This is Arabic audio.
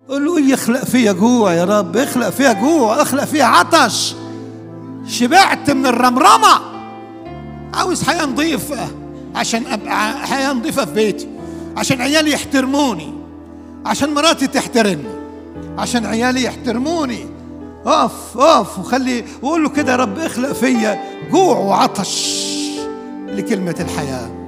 قول له يخلق فيا جوع يا رب، اخلق فيا جوع، اخلق فيا عطش. شبعت من الرمرمة، عاوز حياة نظيفة عشان أبقى حياة نظيفة في بيتي، عشان عيالي يحترموني، عشان مراتي تحترمني، عشان عيالي يحترموني. اقف وقول له كده يا رب اخلق فيا جوع وعطش لكلمة الحياة.